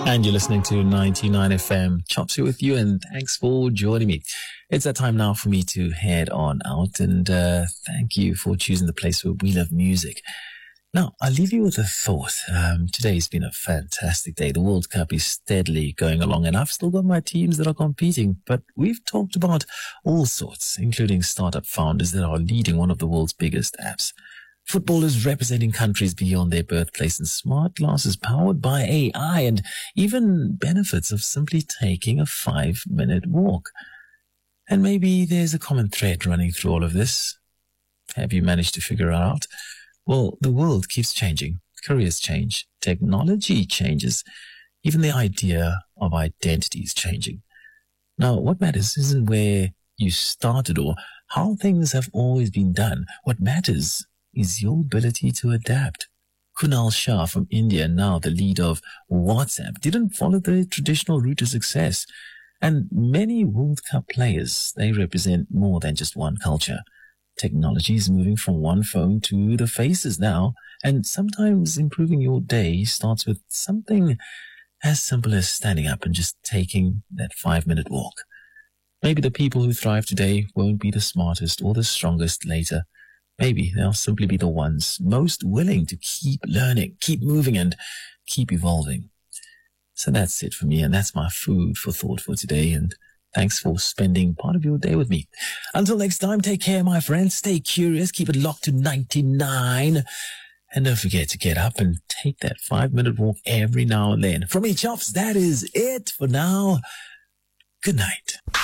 And you're listening to 99 FM. Chops here with you, and thanks for joining me. It's that time now for me to head on out, and thank you for choosing the place where we love music. Now, I'll leave you with a thought. Today's been a fantastic day. The World Cup is steadily going along, and I've still got my teams that are competing, but we've talked about all sorts, including startup founders that are leading one of the world's biggest apps. Footballers representing countries beyond their birthplace, and smart glasses powered by AI, and even benefits of simply taking a 5-minute walk. And maybe there's a common thread running through all of this. Have you managed to figure it out? Well, the world keeps changing. Careers change. Technology changes. Even the idea of identity is changing. Now, what matters isn't where you started or how things have always been done. What matters is your ability to adapt. Kunal Shah from India, now the lead of WhatsApp, didn't follow the traditional route to success. And many World Cup players, they represent more than just one culture. Technology is moving from one phone to the faces now, and sometimes improving your day starts with something as simple as standing up and just taking that 5-minute walk. Maybe the people who thrive today won't be the smartest or the strongest later. Maybe they'll simply be the ones most willing to keep learning, keep moving, and keep evolving. So that's it for me, and that's my food for thought for today, and thanks for spending part of your day with me. Until next time, take care, my friends. Stay curious, keep it locked to 99, and don't forget to get up and take that 5-minute walk every now and then. From me, Chops, that is it for now. Good night.